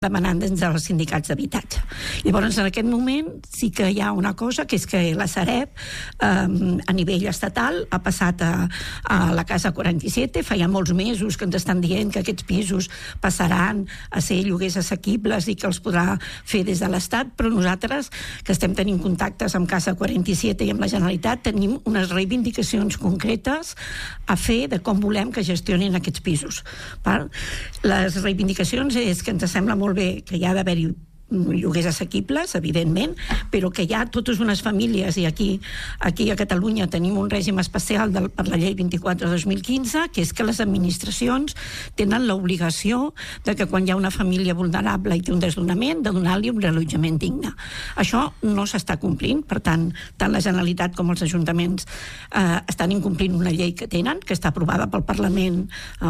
demanant des dels sindicats d'habitatge. Llavors, en aquest moment sí que hi ha una cosa, que és que la Sareb, a nivell estatal, ha passat a la Casa 47. Feia molts mesos que ens estan dient que aquests pisos passaran a ser lloguers assequibles i que els podrà fer des de l'Estat, però nosaltres, que estem tenint contactes amb Casa 47 i amb la Generalitat, tenim unes reivindicacions concretes a fer de com volem que gestionin aquests pisos. Les reivindicacions és que ens sembla molt bé que hi ha d'haver-hi lloguers assequibles, evidentment, però que hi ha totes unes famílies, i aquí a Catalunya tenim un règim especial per la llei 24/2015, que és que les administracions tenen l'obligació de que quan hi ha una família vulnerable i té un desnonament, de donar-li un reallotjament digne. Això no s'està complint, per tant, tant la Generalitat com els ajuntaments estan incomplint una llei que tenen, que està aprovada pel Parlament,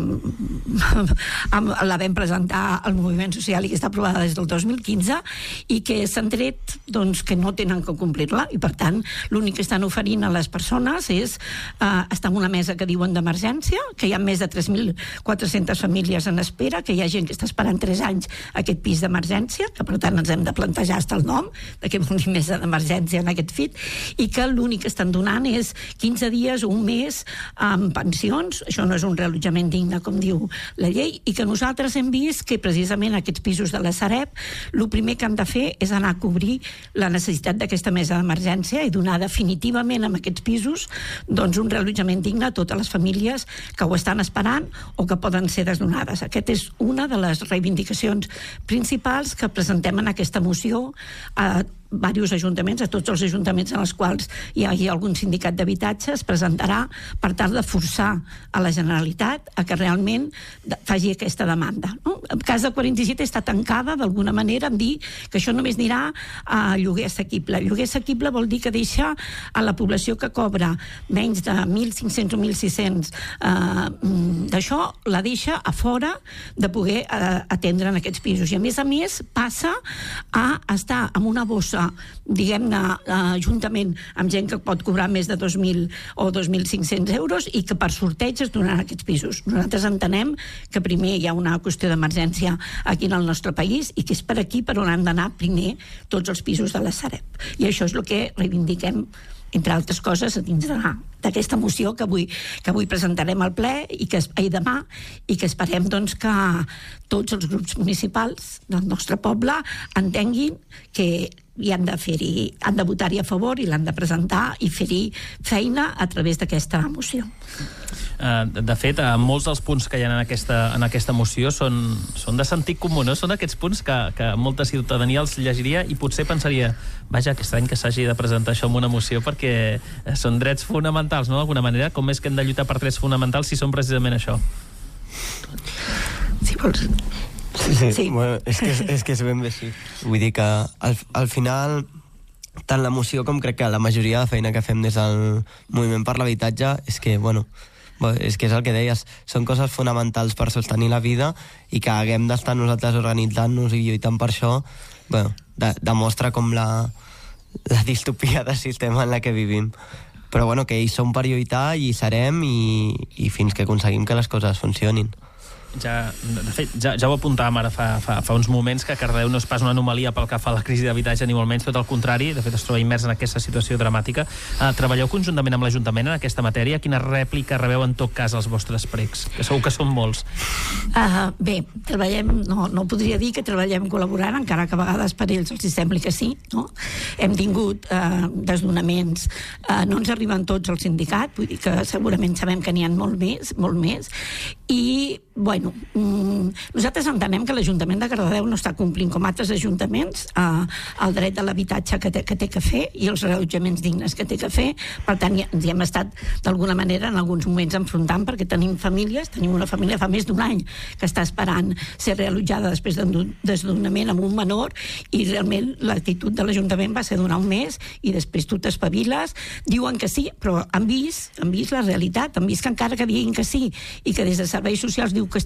la vam presentar al Moviment Social i que està aprovada des del 2015, i que s'han tret que no tenen que complir-la, i per tant l'únic que estan oferint a les persones és estar en una mesa que diuen d'emergència, que hi ha més de 3.400 famílies en espera, que hi ha gent que està esperant 3 anys aquest pis d'emergència, que per tant ens hem de plantejar hasta el nom de què vol dir mesa d'emergència en aquest fit, i que l'únic que estan donant és 15 dies o un mes amb pensions. Això no és un reallotjament digne, com diu la llei, i que nosaltres hem vist que precisament aquests pisos de la Sareb, el primer que han de fer és anar a cobrir la necessitat d'aquesta mesa d'emergència i donar definitivament amb aquests pisos un reallotjament digne a totes les famílies que ho estan esperant o que poden ser desnonades. Aquesta és una de les reivindicacions principals que presentem en aquesta moció a diversos ajuntaments, a tots els ajuntaments en els quals hi hagi algun sindicat d'habitatge. Es presentarà per tal de forçar a la Generalitat a que realment faci aquesta demanda. Casa 47 està tancada d'alguna manera en dir que això només anirà a lloguer assequible. Lloguer assequible vol dir que deixa a la població que cobra menys de 1.500 o 1.600 d'això, la deixa a fora de poder atendre en aquests pisos. I a més passa a estar amb una bossa, diguem-ne, juntament amb gent que pot cobrar més de 2.000 o 2.500 euros i que per sorteig es donaran aquests pisos. Nosaltres entenem que primer hi ha una qüestió d'emergència aquí en el nostre país i que és per aquí per on han d'anar primer tots els pisos de la Sareb. I això és el que reivindiquem, entre altres coses, a dins d'aquesta moció que avui presentarem al ple i demà, i que esperem que tots els grups municipals del nostre poble entenguin que i han de votar-hi a favor i l'han de presentar i fer-hi feina a través d'aquesta moció. De fet, molts dels punts que hi ha en aquesta moció són de sentit comú, no? Són aquests punts que molta ciutadania els llegiria i potser pensaria, vaja, que estrany que s'hagi de presentar això en una moció perquè són drets fonamentals, no? D'alguna manera, com és que hem de lluitar per drets fonamentals si són precisament això? Si vols... Sí. Bueno, és que és ben bé així. Vull dir que al final tant la moció com crec que la majoria de feina que fem des del Moviment per l'Habitatge és que, és que és el que deies, són coses fonamentals per sostenir la vida i que haguem d'estar nosaltres organitzant-nos i lluitant per això, demostra com la distopia de sistema en la que vivim. Però que hi som per lluitar i hi serem i fins que aconseguim que les coses funcionin. De fet, ja ho apuntàvem ara fa uns moments que Cardedeu no és pas una anomalia pel que fa a la crisi d'habitatge, ni molt menys, tot el contrari. De fet, es troba immers en aquesta situació dramàtica. Treballeu conjuntament amb l'Ajuntament en aquesta matèria? Quina rèplica rebeu en tot cas als vostres precs? Que segur que són molts. Bé, treballem, no podria dir que treballem col·laborant, encara que a vegades per ells els sembli que sí, no? Hem tingut desnonaments, no ens arriben tots al sindicat, vull dir que segurament sabem que n'hi ha molt més, i nosaltres entenem que l'Ajuntament de Cardedeu no està complint com altres ajuntaments el dret de l'habitatge que té que fer i els reallotjaments dignes que té que fer. Per tant, ens hi hem estat d'alguna manera en alguns moments enfrontant perquè tenim una família fa més d'un any que està esperant ser reallotjada després d'un desnonament amb un menor i realment l'actitud de l'Ajuntament va ser donar un mes i després tu t'espaviles, diuen que sí, però han vist la realitat, han vist que encara que diguin que sí i que des de serveis socials diu que està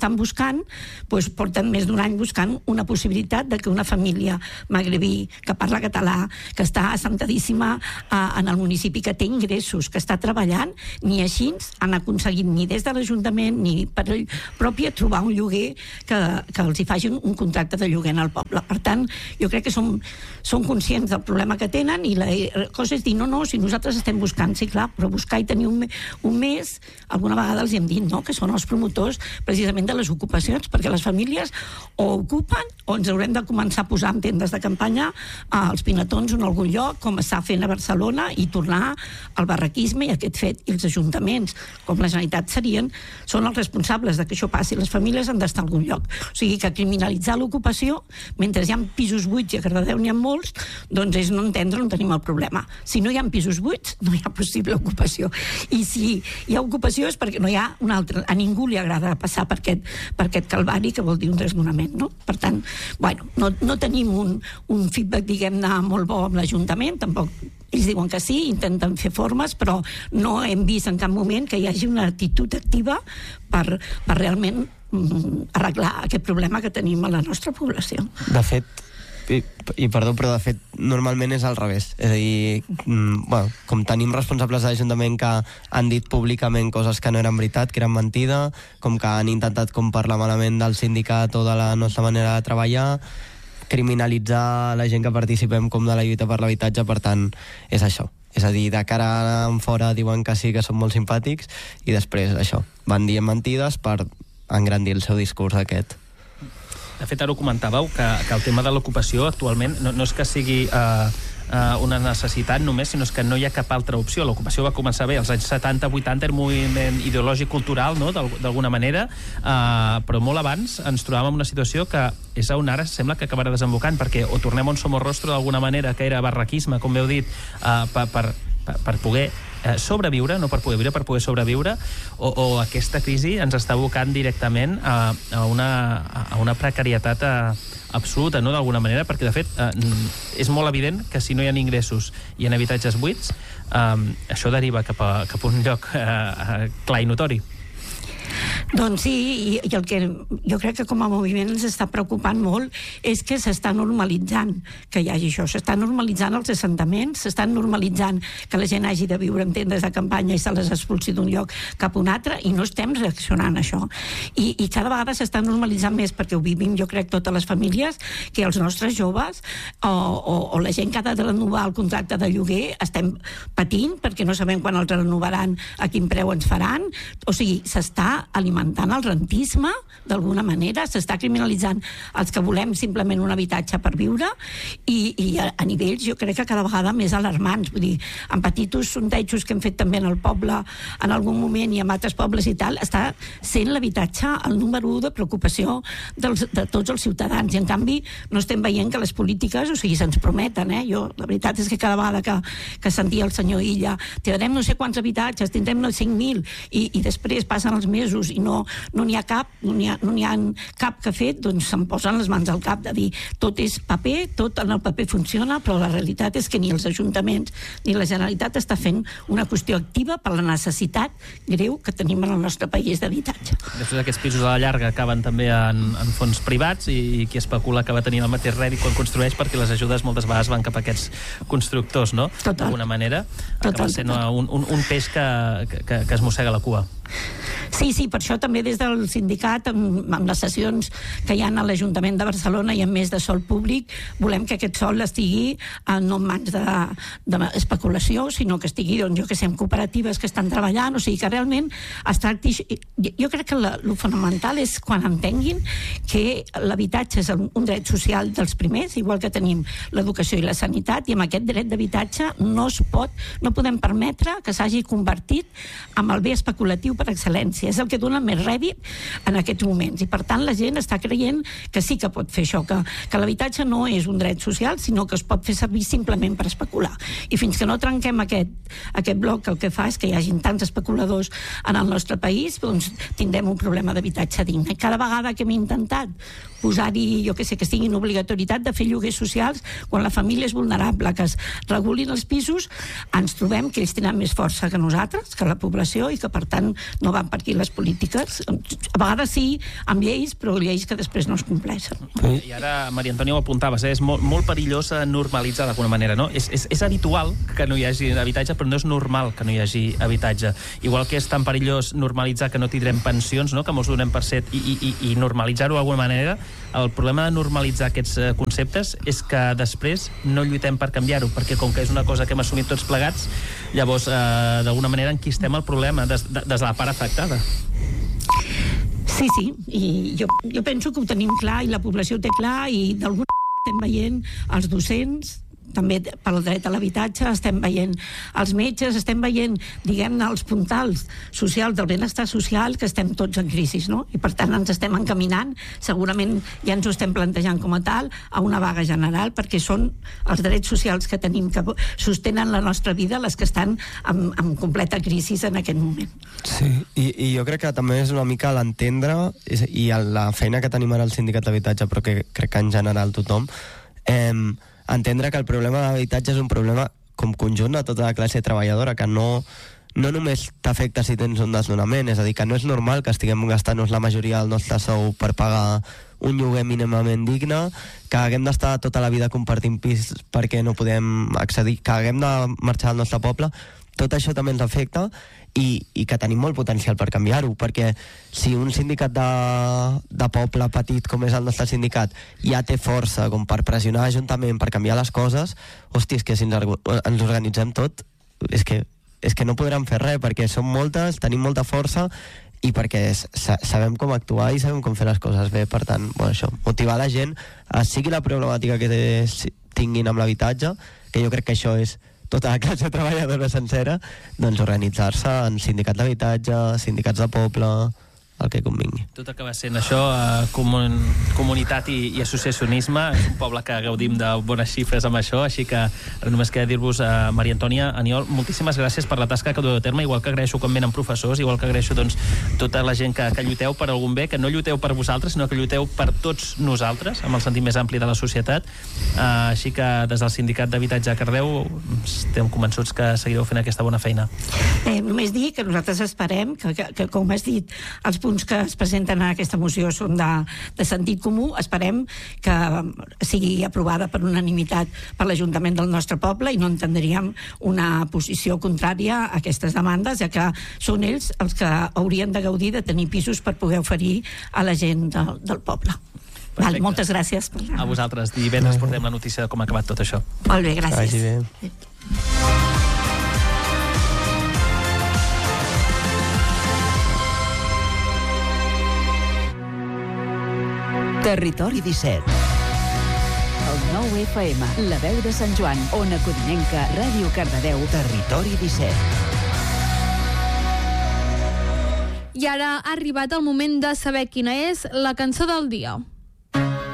estan buscant, doncs porten més d'un any buscant una possibilitat de que una família magrebí que parla català, que està assentadíssima en el municipi, que té ingressos, que està treballant, ni així han aconseguit ni des de l'Ajuntament ni per ell pròpia trobar un lloguer que els hi faci un contracte de lloguer en el poble. Per tant, jo crec que som conscients del problema que tenen i la cosa és dir, no, si nosaltres estem buscant, sí, clar, però buscar i tenir un mes, alguna vegada els hem dit, no?, que són els promotors precisament de les ocupacions, perquè les famílies o ocupen o ens haurem de començar a posar en tendes de campanya als pinatons o en algun lloc, com està fent a Barcelona, i tornar al barraquisme i aquest fet. I els ajuntaments, com la Generalitat, són els responsables de que això passi. Les famílies han d'estar a algun lloc. O sigui que criminalitzar l'ocupació, mentre hi ha pisos buits i a Cardedeu n'hi ha molts, doncs és no entendre on tenim el problema. Si no hi ha pisos buits, no hi ha possible ocupació. I si hi ha ocupació és perquè no hi ha un altre. A ningú li agrada passar per aquest calvari, que vol dir un desnonament, no? Per tant, bueno, no tenim un feedback, diguem-ne, molt bo amb l'Ajuntament, tampoc ells diuen que sí, intenten fer formes, però no hem vist en cap moment que hi hagi una actitud activa per realment arreglar aquest problema que tenim a la nostra població. De fet, i perdó, però de fet normalment és al revés, és a dir, bueno, com tenim responsables de l'Ajuntament que han dit públicament coses que no eren veritat, que eren mentida, com que han intentat parlar malament del sindicat o de la nostra manera de treballar, criminalitzar la gent que participem com de la lluita per l'habitatge. Per tant, és això. És a dir, de cara en fora diuen que sí, que són molt simpàtics, i després això, van dient mentides per engrandir el seu discurs aquest. De fet, ara ho comentàveu, que el tema de l'ocupació actualment no és que sigui una necessitat només, sinó que no hi ha cap altra opció. L'ocupació va començar bé als anys 70-80, era un moviment ideològic cultural, no?, d'alguna manera, però molt abans ens trobàvem en una situació que és on ara sembla que acabarà desembocant, perquè o tornem on som rostro d'alguna manera, que era barraquisme, com heu dit, per poder sobreviure, no per poder viure, per poder sobreviure, o aquesta crisi ens està abocant directament a una precarietat absoluta, no?, d'alguna manera, perquè de fet és molt evident que si no hi ha ingressos i en habitatges buits, això deriva cap a un lloc clar i notori. Doncs sí, i el que jo crec que com a moviment ens està preocupant molt és que s'està normalitzant que hi hagi això, s'està normalitzant els assentaments, s'està normalitzant que la gent hagi de viure en tendes de campanya i se les expulsi d'un lloc cap a un altre, i no estem reaccionant a això. I cada vegada s'està normalitzant més, perquè ho vivim, jo crec, totes les famílies, que els nostres joves o la gent que ha de renovar el contracte de lloguer estem patint perquè no sabem quan els renovaran, a quin preu ens faran. O sigui, s'està alimentant el rentisme d'alguna manera, s'està criminalitzant els que volem simplement un habitatge per viure, i a nivells jo crec que cada vegada més alarmants. Vull dir, en petits sondejos que hem fet també en el poble en algun moment i en altres pobles i tal, està sent l'habitatge el número 1 de preocupació de tots els ciutadans, i en canvi no estem veient que les polítiques, o sigui, se'ns prometen, Jo, la veritat és que cada vegada que sentia el senyor Illa, tindrem no sé quants habitatges, tindrem 5.000, i després passen els mesos i no n'hi ha cap, no n'hi ha cap que ha fet, doncs se'n posen les mans al cap de dir, tot és paper, tot en el paper funciona, però la realitat és que ni els ajuntaments ni la Generalitat està fent una qüestió activa per la necessitat greu que tenim en el nostre país d'habitatge. Després aquests pisos a la llarga acaben també en fons privats, i qui especula acaba tenint el mateix rèdit quan construeix, perquè les ajudes moltes vegades van cap a aquests constructors, no? D'alguna manera acaba sent un peix que es mossega la cua. Sí, per això també des del sindicat, amb les sessions que hi ha a l'Ajuntament de Barcelona i amb més de sòl públic, volem que aquest sòl estigui no en mans d'especulació, sinó que estigui, doncs, jo que sé, en cooperatives que estan treballant, o sigui que realment es tracti... Jo crec que el fonamental és quan entenguin que l'habitatge és un dret social dels primers, igual que tenim l'educació i la sanitat, i amb aquest dret d'habitatge no podem permetre que s'hagi convertit en el bé especulatiu per excel·lència. És el que dona més rèdit en aquests moments, i per tant la gent està creient que sí que pot fer això, que l'habitatge no és un dret social, sinó que es pot fer servir simplement per especular. I fins que no trenquem aquest bloc, el que fa és que hi hagin tants especuladors en el nostre país, doncs tindrem un problema d'habitatge digne. Cada vegada que hem intentat posar-hi, jo que sé, que estiguin obligatorietat de fer lloguers socials quan la família és vulnerable, que es regulin els pisos, ens trobem que ells tenen més força que nosaltres, que la població, i que per tant no van per aquí les polítiques. A vegades sí, amb lleis, però lleis que després no es compleixen. I ara, Maria Antònia, ho apuntaves, és molt perillós normalitzar d'alguna manera, no? És habitual que no hi hagi habitatge, però no és normal que no hi hagi habitatge. Igual que és tan perillós normalitzar que no tindrem pensions, no? Que molts donem per set, i normalitzar-ho d'alguna manera, el problema de normalitzar aquests conceptes és que després no lluitem per canviar-ho, perquè com que és una cosa que hem assumit tots plegats, llavors, d'alguna manera, enquistem el problema des de la part afectada. Sí, i jo penso que ho tenim clar i la població ho té clar i d'alguna manera estem veient els docents també pel dret a l'habitatge, estem veient els metges, estem veient, diguem-ne, els puntals socials del benestar social, que estem tots en crisi, no? I per tant ens estem encaminant, segurament ja ens ho estem plantejant com a tal, a una vaga general, perquè són els drets socials que tenim, que sostenen la nostra vida, les que estan en completa crisi en aquest moment. Sí, i jo crec que també és una mica l'entendre, i la feina que tenim ara al Sindicat d'Habitatge, però que crec que en general tothom, entendre que el problema de l'habitatge és un problema com conjunt de tota la classe treballadora, que no només t'afecta si tens un desnonament, és a dir, que no és normal que estiguem gastant-nos la majoria del nostre sou per pagar un lloguer mínimament digne, que haguem d'estar tota la vida compartint pis perquè no podem accedir, que haguem de marxar al nostre poble. Tot això també ens afecta i que tenim molt potencial per canviar-ho, perquè si un sindicat de poble petit com és el nostre sindicat ja té força com per pressionar l'Ajuntament per canviar les coses, hòstia, és que si ens organitzem tot és que no podrem fer res, perquè som moltes, tenim molta força i perquè sabem com actuar i sabem com fer les coses bé. Per tant, això, motivar la gent, sigui la problemàtica que tinguin amb l'habitatge, que jo crec que això és tota la classe treballadora sencera, doncs organitzar-se en sindicats d'habitatge, sindicats de poble, el que convingui. Tot acaba sent això, comunitat i associacionisme. És un poble que gaudim de bones xifres amb això, així que només queda dir-vos a Maria Antònia, Aniol, moltíssimes gràcies per la tasca que dueu a terme, igual que agraeixo quan venen professors, igual que agraeixo doncs, tota la gent que lluiteu per algun bé, que no lluiteu per vosaltres, sinó que lluiteu per tots nosaltres, amb el sentit més ampli de la societat. Així que des del Sindicat d'Habitatge a Cardeu estem convençuts que seguireu fent aquesta bona feina. Només dir que nosaltres esperem que com has dit, els punts que es presenten en aquesta moció són de sentit comú. Esperem que sigui aprovada per unanimitat per l'Ajuntament del nostre poble i no entendríem una posició contrària a aquestes demandes, ja que són ells els que haurien de gaudir de tenir pisos per poder oferir a la gent del poble. Val, moltes gràcies. A vosaltres. Divendres portem la notícia de com ha acabat tot això. Molt bé, gràcies. Vagi bé. Territori 17. El 9 FM, la veu de Sant Joan, Ona Codinenca, Ràdio Cardedeu, Territori 17. I ara ha arribat el moment de saber quina és la cançó del dia.